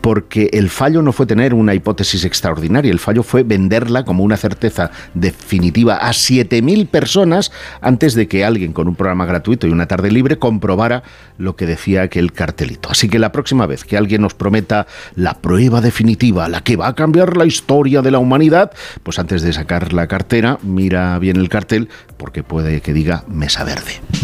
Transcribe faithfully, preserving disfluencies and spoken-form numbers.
porque el fallo no fue tener una hipótesis extraordinaria, el fallo fue venderla como una certeza definitiva a siete mil personas antes de que alguien con un programa gratuito y una tarde libre comprobara lo que decía aquel cartelito. Así que la próxima vez que alguien nos prometa la prueba definitiva, la que va a cambiar la historia de la humanidad, pues antes de sacar la cartera, mira bien el cartel, porque puede que diga mesa verde.